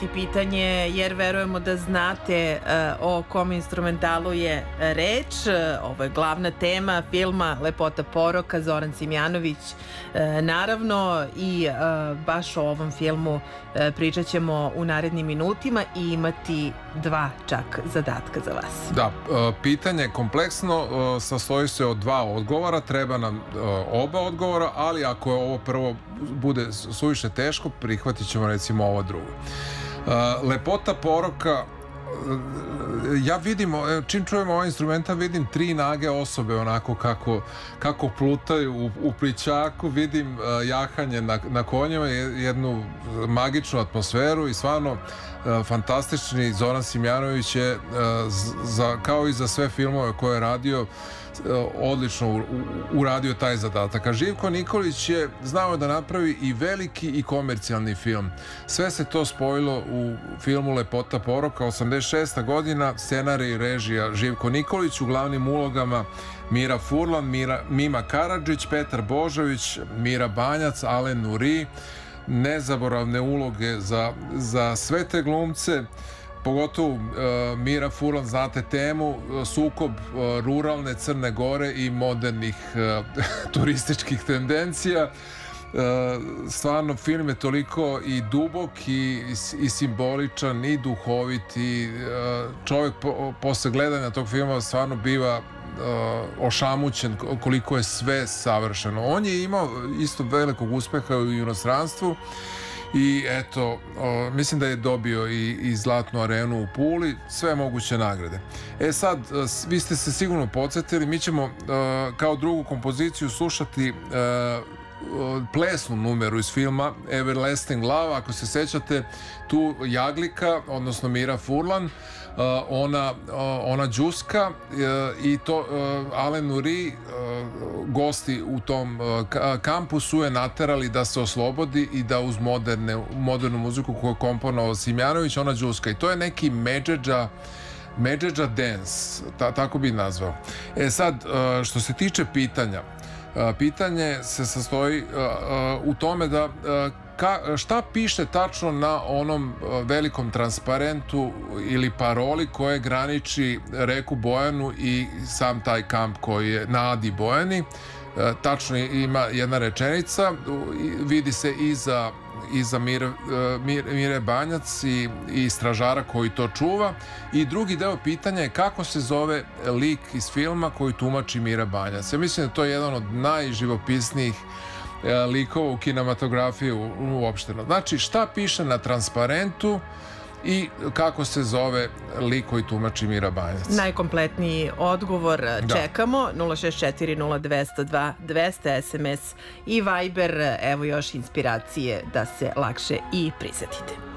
pitanje, jer verujemo da znate o kom instrumentalu je reč. Ovo je glavna tema filma Lepota poroka, Zoran Simjanović naravno, i baš o ovom filmu pričat ćemo u narednim minutima i imati dva čak zadatka za vas. Da, pitanje je kompleksno, sastoji se od dva odgovora, treba nam oba odgovora, ali ako je ovo prvo bude suviše teško, prihvatit ćemo recimo ovo drugo. Lepota poroka, ja vidim, čim čujem ovaj instrumenta, vidim tri nage osobe onako kako plutaju u plićaku, vidim jahanje na konjima, jednu magičnu atmosferu i stvarno fantastični Zoran Simjanović je kao i za sve filmove koje je radio odlično uradio taj zadatak. A Živko Nikolić je znao da napravi i veliki i komercijalni film. Sve se to spojilo u filmu Lepota poroka, 86. godina, scenarij i režija Živko Nikolić, u glavnim ulogama Mira Furlan, Mima Karadžić, Petar Božović, Mira Banjac, Alen Nuri. Nezaboravne uloge za sve te glumce, pogotovo Mira Furlan, znate temu, sukob ruralne Crne Gore i modernih turističkih tendencija. Stvarno film je toliko i dubok i simboličan i duhovit i čovjek posle gledanja tog filma stvarno biva ošamućen koliko je sve savršeno. On je imao isto velikog uspeha u inostranstvu i eto, mislim da je dobio i Zlatnu arenu u Puli, sve moguće nagrade. Sad, vi ste se sigurno podsjetili, mi ćemo kao drugu kompoziciju slušati plesnu numeru iz filma Everlasting Love. Ako se sećate, tu Jaglika, odnosno Mira Furlan, ona đuska i to Alen Nuri, gosti u tom kampusu je naterali da se oslobodi i da uz modernu muziku koju je komponovao Simjanović, ona đuska. I to je neki Medžeđa dance, tako bi nazvao. Sad, što se tiče pitanja, pitanje se sastoji u tome da šta piše tačno na onom velikom transparentu ili paroli koje graniči reku Bojanu i sam taj kamp koji je na Adi Bojani. Tačno ima jedna rečenica, vidi se iza Mire Banjac i stražara koji to čuva. I drugi deo pitanja je kako se zove lik iz filma koji tumači Mira Banjac. Ja mislim da to je jedan od najživopisnijih likova u kinematografiji uopšteno. Znači, šta piše na transparentu i kako se zove lik koji tumači Mira Banjac. Najkompletniji odgovor čekamo. 064-0202-200 SMS i Viber. Evo još inspiracije da se lakše i prisetite.